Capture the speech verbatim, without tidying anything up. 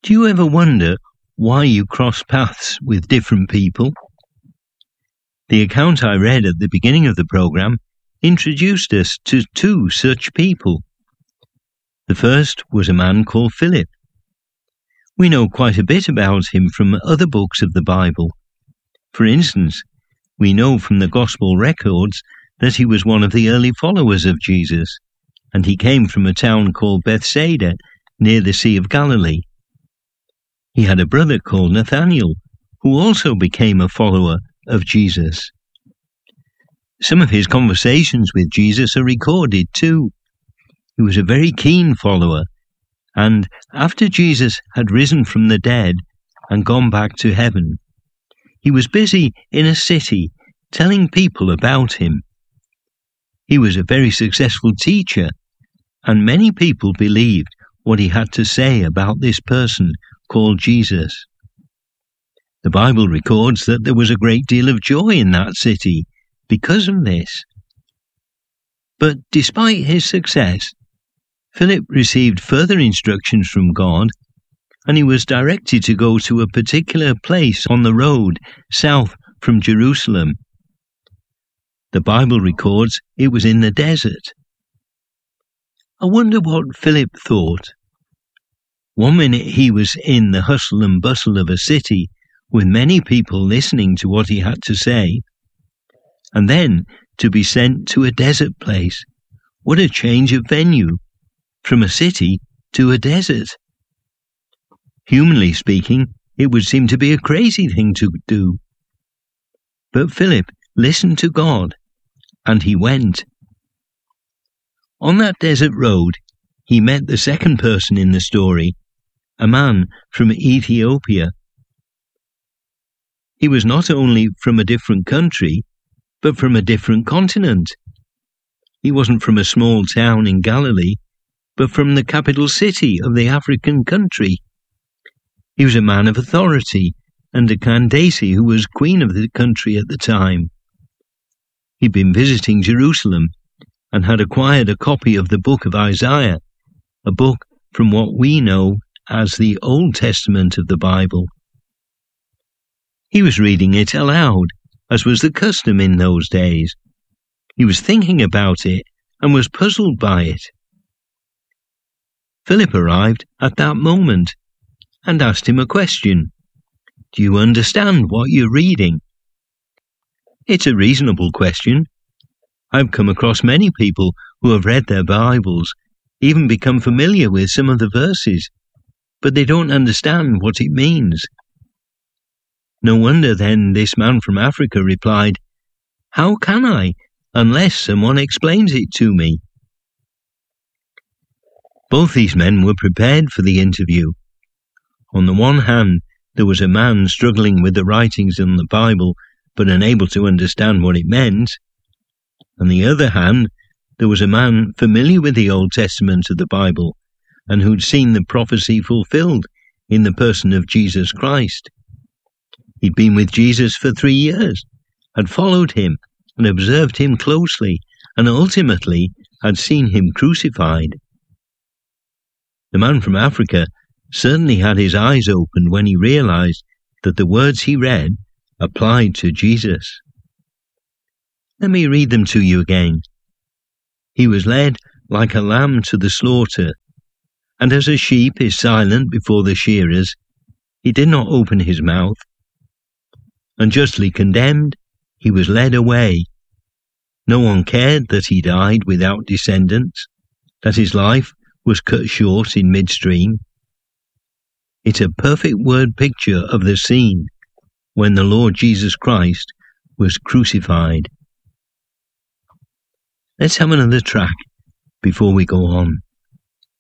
Do you ever wonder why you cross paths with different people? The account I read at the beginning of the program introduced us to two such people. The first was a man called Philip. We know quite a bit about him from other books of the Bible. For instance, we know from the Gospel records that he was one of the early followers of Jesus, and he came from a town called Bethsaida near the Sea of Galilee. He had a brother called Nathanael, who also became a follower of Jesus. Some of his conversations with Jesus are recorded too. He was a very keen follower, and after Jesus had risen from the dead and gone back to heaven, he was busy in a city telling people about him. He was a very successful teacher, and many people believed what he had to say about this person called Jesus. The Bible records that there was a great deal of joy in that city because of this. But despite his success, Philip received further instructions from God, and he was directed to go to a particular place on the road south from Jerusalem. The Bible records it was in the desert. I wonder what Philip thought. One minute he was in the hustle and bustle of a city with many people listening to what he had to say, and then to be sent to a desert place. What a change of venue, from a city to a desert. Humanly speaking, it would seem to be a crazy thing to do. But Philip listened to God, and he went. On that desert road, he met the second person in the story, a man from Ethiopia. He was not only from a different country, but from a different continent. He wasn't from a small town in Galilee, but from the capital city of the African country. He was a man of authority under Candace, who was queen of the country at the time. He'd been visiting Jerusalem and had acquired a copy of the book of Isaiah, a book from what we know as the Old Testament of the Bible. He was reading it aloud, as was the custom in those days. He was thinking about it and was puzzled by it. Philip arrived at that moment and asked him a question. Do you understand what you're reading? It's a reasonable question. I've come across many people who have read their Bibles, even become familiar with some of the verses, but they don't understand what it means. No wonder then this man from Africa replied, "How can I, unless someone explains it to me?" Both these men were prepared for the interview. On the one hand, there was a man struggling with the writings in the Bible, but unable to understand what it meant. On the other hand, there was a man familiar with the Old Testament of the Bible, and who'd seen the prophecy fulfilled in the person of Jesus Christ. He'd been with Jesus for three years, had followed him and observed him closely, and ultimately had seen him crucified. The man from Africa certainly had his eyes opened when he realized that the words he read applied to Jesus. Let me read them to you again. He was led like a lamb to the slaughter, and as a sheep is silent before the shearers, he did not open his mouth. Unjustly condemned, he was led away. No one cared that he died without descendants, that his life was cut short in midstream. It's a perfect word picture of the scene when the Lord Jesus Christ was crucified. Let's have another track before we go on.